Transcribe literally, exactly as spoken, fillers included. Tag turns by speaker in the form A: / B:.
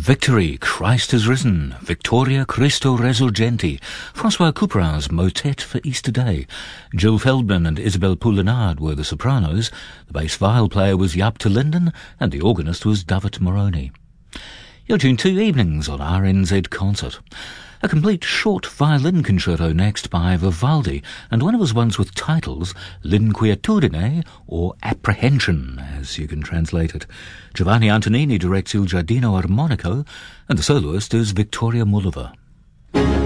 A: Victory, Christ is risen, Victoria Christo Resurgenti, Francois Couperin's motet for Easter Day. Jill Feldman and Isabelle Poulenard were the sopranos, the bass viol player was Jaap te Linden, and the organist was David Moroni. You're tuned to Evenings on R N Z Concert. A complete short violin concerto next by Vivaldi, and one of his ones with titles, L'Inquietudine, or Apprehension, as you can translate it. Giovanni Antonini directs Il Giardino Armonico, and the soloist is Victoria Mullova.